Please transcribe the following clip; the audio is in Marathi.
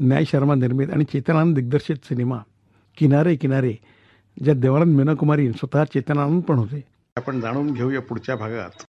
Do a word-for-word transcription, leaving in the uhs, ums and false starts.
न्याय शर्मा निर्मित आणि चेतनानंद दिग्दर्शित सिनेमा किनारे किनारे, ज्यात देवानंद मीना कुमारी स्वतः चेतनानंद पण होते. आपण जाणून घेऊया पुढच्या भागात.